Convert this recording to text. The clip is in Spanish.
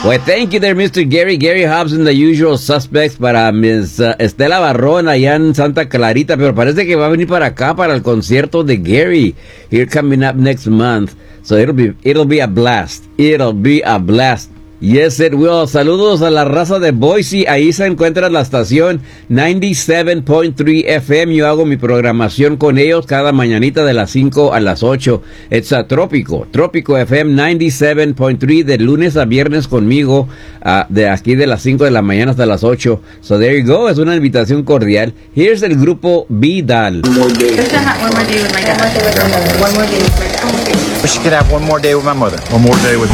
Well, thank you there, Mr. Gary Hobson, the usual suspects, para Miss Estela Barrón allá en Santa Clarita, pero parece que va a venir para acá para el concierto de Gary, here coming up next month. So it'll be a blast. It'll be a blast. Yes, it will. Saludos a la raza de Boise. Ahí se encuentra la estación 97.3 FM. Yo hago mi programación con ellos cada mañanita de las 5 a las 8. It's a Trópico FM 97.3 de lunes a viernes conmigo, de aquí de las 5 de la mañana hasta las 8. So there you go. Es una invitación cordial. Here's el grupo Vidal. One more day with my dad. One more day with my dad. She could have one more day with my mother. One more day with